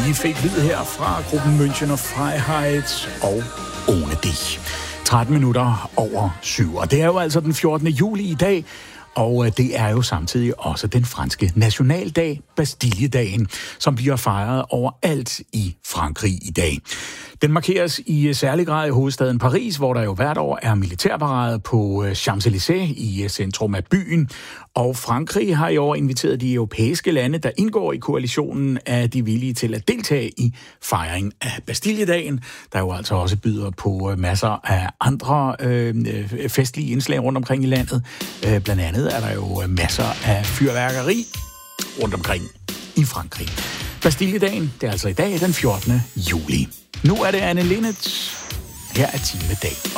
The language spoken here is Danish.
lige fik lyd her fra gruppen München og Freiheit og Ohne Dich. 13 minutter over 7, og det er jo altså den 14. juli i dag, og det er jo samtidig også den franske nationaldag, Bastilledagen, som bliver fejret overalt i Frankrig i dag. Den markeres i særlig grad i hovedstaden Paris, hvor der jo hvert år er militærparade på Champs-Élysées i centrum af byen. Og Frankrig har i år inviteret de europæiske lande, der indgår i koalitionen, af de villige til at deltage i fejringen af Bastilledagen, der jo altså også byder på masser af andre festlige indslag rundt omkring i landet. Blandt andet er der jo masser af fyrværkeri rundt omkring i Frankrig. Bastilledagen, det er altså i dag den 14. juli. Nu er det Anne Linnet. Her er Time Dag.